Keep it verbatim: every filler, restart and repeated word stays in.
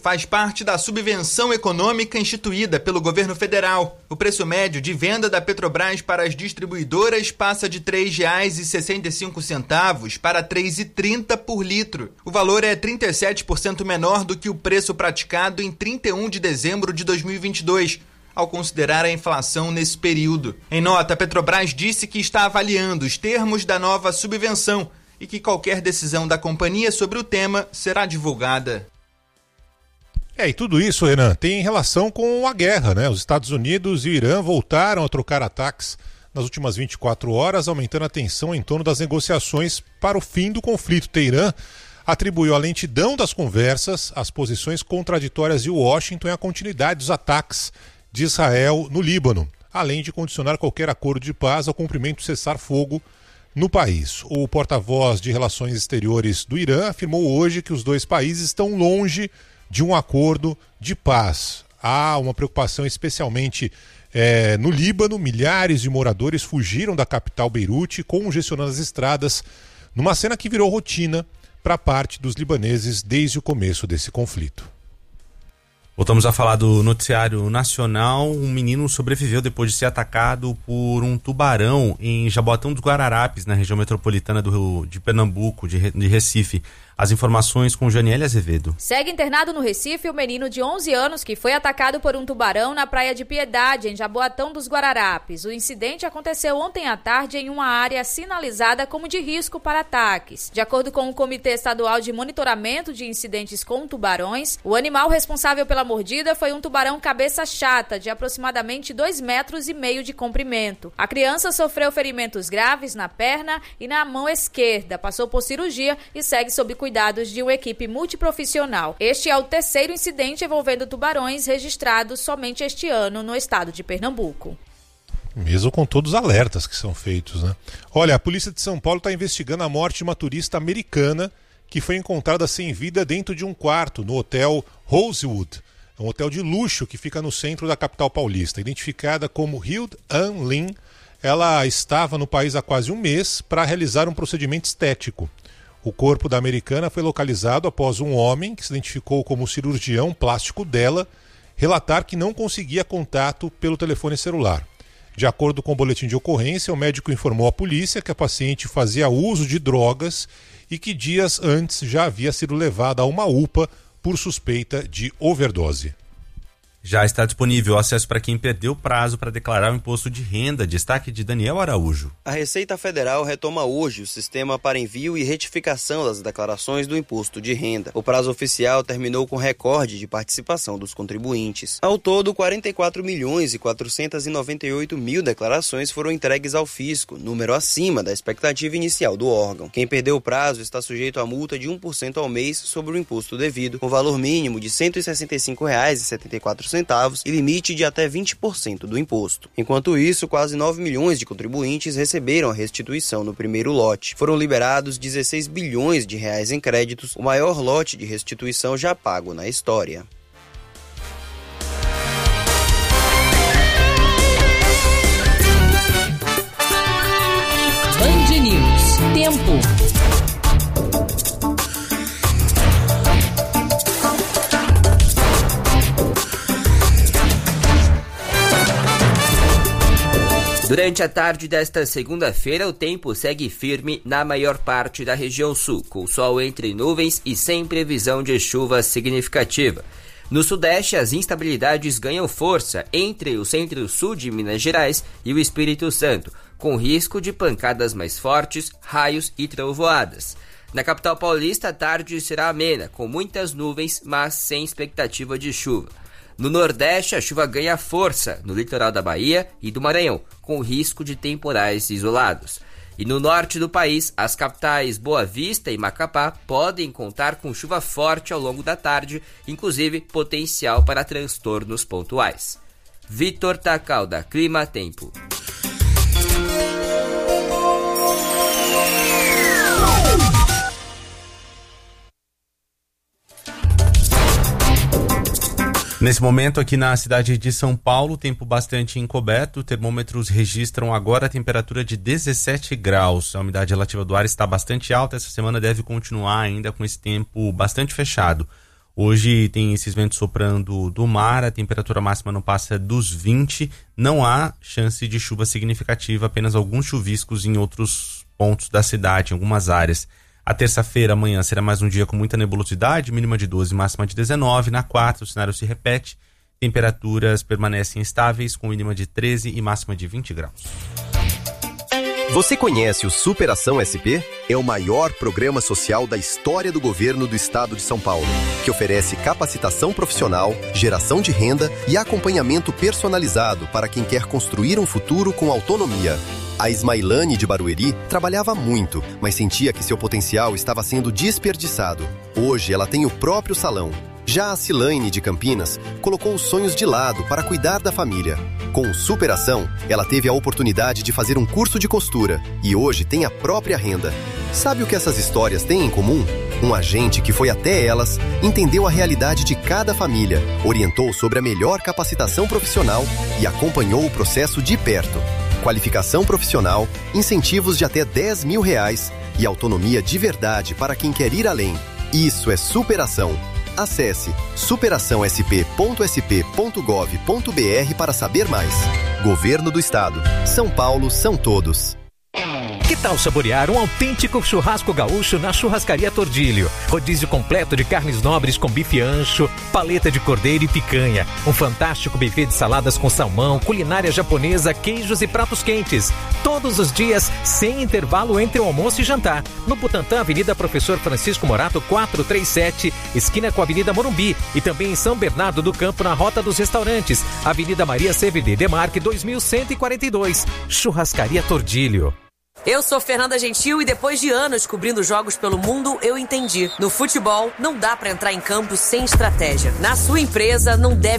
faz parte da subvenção econômica instituída pelo governo federal. O preço médio de venda da Petrobras para as distribuidoras passa de três reais e sessenta e cinco centavos para três reais e trinta centavos por litro. O valor é trinta e sete por cento menor do que o preço praticado em trinta e um de dezembro de dois mil e vinte e dois, ao considerar a inflação nesse período. Em nota, a Petrobras disse que está avaliando os termos da nova subvenção e que qualquer decisão da companhia sobre o tema será divulgada. É, e tudo isso, Renan, tem relação com a guerra, né? Os Estados Unidos e o Irã voltaram a trocar ataques nas últimas vinte e quatro horas, aumentando a tensão em torno das negociações para o fim do conflito. Teherã atribuiu a lentidão das conversas, as posições contraditórias de Washington e a continuidade dos ataques de Israel no Líbano, além de condicionar qualquer acordo de paz ao cumprimento do cessar-fogo no país. O porta-voz de Relações Exteriores do Irã afirmou hoje que os dois países estão longe de um acordo de paz. Há uma preocupação especialmente é, no Líbano. Milhares de moradores fugiram da capital Beirute, congestionando as estradas, numa cena que virou rotina para parte dos libaneses desde o começo desse conflito. Voltamos a falar do noticiário nacional. Um menino sobreviveu depois de ser atacado por um tubarão em Jaboatão dos Guararapes, na região metropolitana do Rio de Pernambuco, de, de Recife. As informações com Janiele Azevedo. Segue internado no Recife o menino de onze anos que foi atacado por um tubarão na Praia de Piedade, em Jaboatão dos Guararapes. O incidente aconteceu ontem à tarde em uma área sinalizada como de risco para ataques. De acordo com o Comitê Estadual de Monitoramento de Incidentes com Tubarões, o animal responsável pela mordida foi um tubarão cabeça chata, de aproximadamente dois metros e meio de comprimento. A criança sofreu ferimentos graves na perna e na mão esquerda, passou por cirurgia e segue sob cuidado cuidados de uma equipe multiprofissional. Este é o terceiro incidente envolvendo tubarões registrado somente este ano no estado de Pernambuco. Mesmo com todos os alertas que são feitos, né? Olha, a polícia de São Paulo está investigando a morte de uma turista americana que foi encontrada sem vida dentro de um quarto no hotel Rosewood. É um hotel de luxo que fica no centro da capital paulista. Identificada como Hild An Lin, ela estava no país há quase um mês para realizar um procedimento estético. O corpo da americana foi localizado após um homem, que se identificou como cirurgião plástico dela, relatar que não conseguia contato pelo telefone celular. De acordo com o boletim de ocorrência, o médico informou à polícia que a paciente fazia uso de drogas e que dias antes já havia sido levada a uma U P A por suspeita de overdose. Já está disponível o acesso para quem perdeu o prazo para declarar o imposto de renda. Destaque de Daniel Araújo. A Receita Federal retoma hoje o sistema para envio e retificação das declarações do imposto de renda. O prazo oficial terminou com recorde de participação dos contribuintes. Ao todo, quarenta e quatro milhões e quatrocentos e noventa e oito mil declarações foram entregues ao fisco, número acima da expectativa inicial do órgão. Quem perdeu o prazo está sujeito a multa de um por cento ao mês sobre o imposto devido, com valor mínimo de cento e sessenta e cinco reais e setenta e quatro centavos e limite de até vinte por cento do imposto. Enquanto isso, quase nove milhões de contribuintes receberam a restituição no primeiro lote. Foram liberados dezesseis bilhões de reais em créditos, o maior lote de restituição já pago na história. Band News. Tempo. Durante a tarde desta segunda-feira, o tempo segue firme na maior parte da região sul, com sol entre nuvens e sem previsão de chuva significativa. No sudeste, as instabilidades ganham força entre o centro-sul de Minas Gerais e o Espírito Santo, com risco de pancadas mais fortes, raios e trovoadas. Na capital paulista, a tarde será amena, com muitas nuvens, mas sem expectativa de chuva. No Nordeste, a chuva ganha força no litoral da Bahia e do Maranhão, com risco de temporais isolados. E no norte do país, as capitais Boa Vista e Macapá podem contar com chuva forte ao longo da tarde, inclusive potencial para transtornos pontuais. Vitor Tacalda, Clima Tempo. Nesse momento aqui na cidade de São Paulo, tempo bastante encoberto, termômetros registram agora a temperatura de dezessete graus, a umidade relativa do ar está bastante alta, essa semana deve continuar ainda com esse tempo bastante fechado. Hoje tem esses ventos soprando do mar, a temperatura máxima não passa dos vinte, não há chance de chuva significativa, apenas alguns chuviscos em outros pontos da cidade, em algumas áreas. A terça-feira, amanhã, será mais um dia com muita nebulosidade, mínima de doze, máxima de dezenove. Na quarta, o cenário se repete, temperaturas permanecem estáveis, com mínima de treze e máxima de vinte graus. Você conhece o Superação S P? É o maior programa social da história do governo do estado de São Paulo, que oferece capacitação profissional, geração de renda e acompanhamento personalizado para quem quer construir um futuro com autonomia. A Ismailane de Barueri trabalhava muito, mas sentia que seu potencial estava sendo desperdiçado. Hoje ela tem o próprio salão. Já a Cilaine de Campinas colocou os sonhos de lado para cuidar da família. Com Superação, ela teve a oportunidade de fazer um curso de costura e hoje tem a própria renda. Sabe o que essas histórias têm em comum? Um agente que foi até elas, entendeu a realidade de cada família, orientou sobre a melhor capacitação profissional e acompanhou o processo de perto. Qualificação profissional, incentivos de até dez mil reais e autonomia de verdade para quem quer ir além. Isso é superação. Acesse superação s p ponto s p ponto gov ponto b r para saber mais. Governo do Estado. São Paulo são todos. Que tal saborear um autêntico churrasco gaúcho na Churrascaria Tordilho? Rodízio completo de carnes nobres com bife ancho, paleta de cordeiro e picanha. Um fantástico buffet de saladas com salmão, culinária japonesa, queijos e pratos quentes. Todos os dias, sem intervalo entre o almoço e jantar. No Butantã, Avenida Professor Francisco Morato, quatrocentos e trinta e sete, esquina com a Avenida Morumbi. E também em São Bernardo do Campo, na Rota dos Restaurantes. Avenida Maria C V D Demarque, dois mil cento e quarenta e dois. Churrascaria Tordilho. Eu sou Fernanda Gentil e depois de anos cobrindo jogos pelo mundo, eu entendi. No futebol, não dá pra entrar em campo sem estratégia. Na sua empresa, não deve